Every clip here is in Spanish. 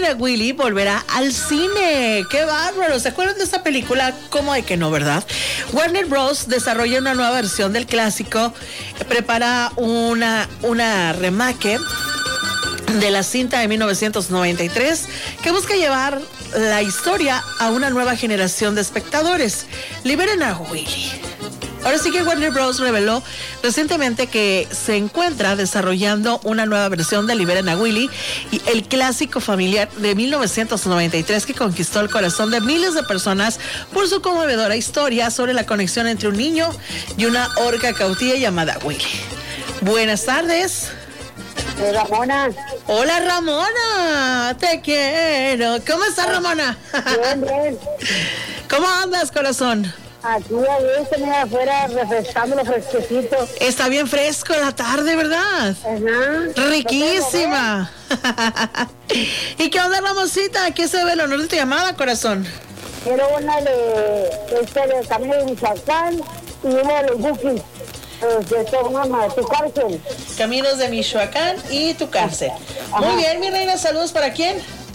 a Willy volverá al cine. ¡Qué bárbaro! ¿Se acuerdan de esta película? ¿Cómo de que no, verdad? Warner Bros. Desarrolla una nueva versión del clásico, prepara una remake de la cinta de 1993 que busca llevar la historia a una nueva generación de espectadores. Liberen a Willy. Ahora sí que Warner Bros. Reveló recientemente que se encuentra desarrollando una nueva versión de Liberen a Willy, y el clásico familiar de 1993 que conquistó el corazón de miles de personas por su conmovedora historia sobre la conexión entre un niño y una orca cautiva llamada Willy. Buenas tardes. Ramona. Hola, Ramona, te quiero. ¿Cómo estás, Ramona? Bien, bien. ¿Cómo andas, corazón? Aquí mira, afuera refrescando lo fresquecito. Está bien fresco la tarde, ¿verdad? Ajá. Riquísima. ¿Y qué onda, Ramosita? ¿Qué se ve el honor de tu llamada, corazón? Quiero una de Camino de Michoacán y una de los Bukis. Tu cárcel. Caminos de Michoacán y tu cárcel. Ajá. Muy bien, mi reina, saludos. ¿Para quién?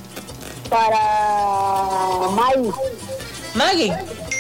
Para Maggie.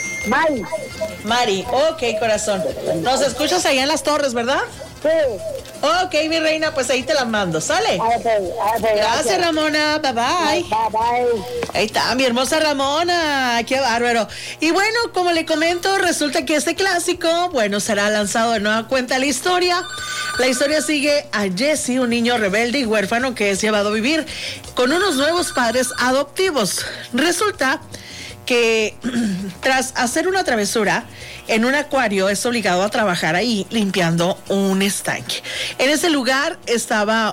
Mari, ok, corazón. Nos escuchas allá en Las Torres, ¿verdad? Sí. Ok, mi reina, pues ahí te la mando, ¿sale? Okay, Gracias, Ramona, bye bye. Bye. Ahí está, mi hermosa Ramona, qué bárbaro. Y bueno, como le comento, resulta que este clásico, bueno, será lanzado de nueva cuenta la historia. La historia sigue a Jesse, un niño rebelde y huérfano que es llevado a vivir con unos nuevos padres adoptivos. Resulta que tras hacer una travesura en un acuario es obligado a trabajar ahí limpiando un estanque. En ese lugar estaba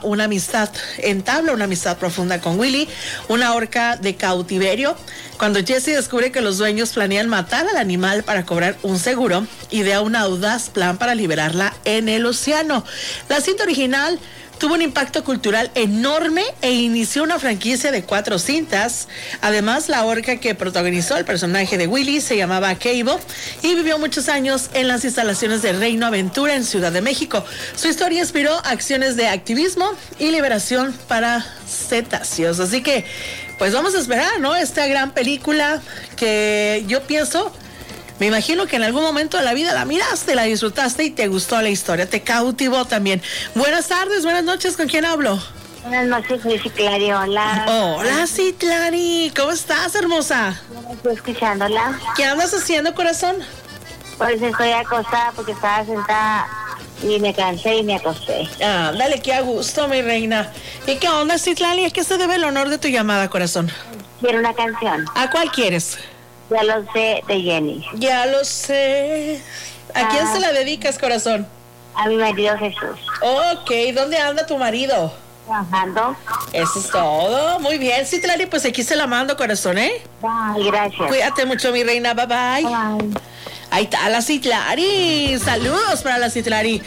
entabla una amistad profunda con Willy, una orca de cautiverio. Cuando Jesse descubre que los dueños planean matar al animal para cobrar un seguro, idea un audaz plan para liberarla en el océano. La cinta original tuvo un impacto cultural enorme e inició una franquicia de 4 cintas. Además, la orca que protagonizó el personaje de Willy se llamaba Cable y vivió muchos años en las instalaciones de Reino Aventura en Ciudad de México. Su historia inspiró acciones de activismo y liberación para cetáceos. Así que, pues vamos a esperar, ¿no? Esta gran película que yo pienso... Me imagino que en algún momento de la vida la miraste, la disfrutaste y te gustó la historia, te cautivó también. Buenas tardes, buenas noches, ¿con quién hablo? Buenas noches, soy Citlari, hola. Hola, Citlari, ¿cómo estás, hermosa? Estoy escuchándola. ¿Qué andas haciendo, corazón? Pues estoy acostada porque estaba sentada y me cansé y me acosté. Ah, dale, qué a gusto, mi reina. ¿Y qué onda, Citlari? ¿A qué se debe el honor de tu llamada, corazón? Quiero una canción. ¿A cuál quieres? Ya lo sé, de Jenny. Ya lo sé. ¿A quién se la dedicas, corazón? A mi marido Jesús. Ok, ¿dónde anda tu marido? Trabajando. Eso es todo. Muy bien, Citlari, pues aquí se la mando, corazón, ¿eh? Bye, gracias. Cuídate mucho, mi reina. Bye, bye. Bye. Ahí está la Citlari. Saludos para la Citlari.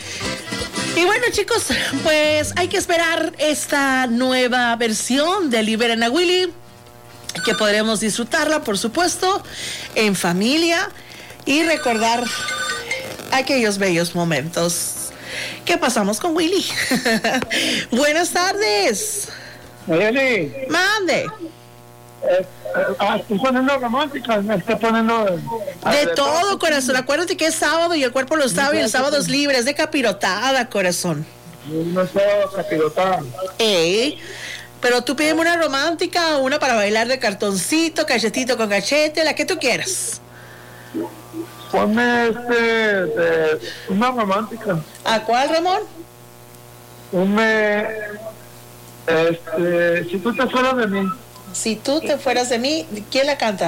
Y bueno, chicos, pues hay que esperar esta nueva versión de Liberen a Willy, que podremos disfrutarla, por supuesto, en familia y recordar aquellos bellos momentos que pasamos con Willy. Buenas tardes. Eli, Mande. estoy poniendo románticas, me estoy poniendo... De todo, corazón. Acuérdate que es sábado y el cuerpo lo sabe, y el sábado es libre, es de capirotada, corazón. No sé, capirotada. Pero tú pídeme una romántica, una para bailar de cartoncito, cachetito con cachete, la que tú quieras. Ponme una romántica. ¿A cuál, Ramón? Ponme, si tú te fueras de mí. Si tú te fueras de mí, ¿quién la canta?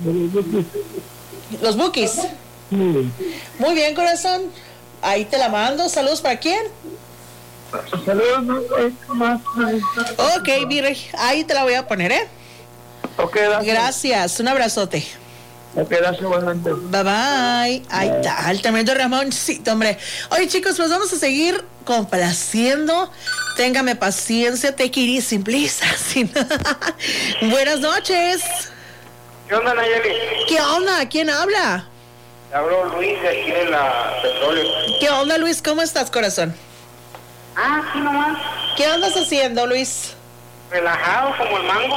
Los Bukis. Sí. Muy bien, corazón. Ahí te la mando. Saludos, ¿para quién? Saludos, más. Ok, mire, ahí te la voy a poner, ¿eh? Ok, gracias. Gracias, un abrazote. Ok, gracias, igualmente. Bye bye. Ahí está, el tremendo Ramoncito, hombre. Oye, chicos, pues vamos a seguir complaciendo. Téngame paciencia, take it easy, please. Buenas noches. ¿Qué onda, Nayeli? ¿Qué onda? ¿Quién habla? Te hablo Luis de aquí en la Petróleo. ¿Qué onda, Luis? ¿Cómo estás, corazón? Ah, sí, nomás. ¿Qué andas haciendo, Luis? Relajado como el mango.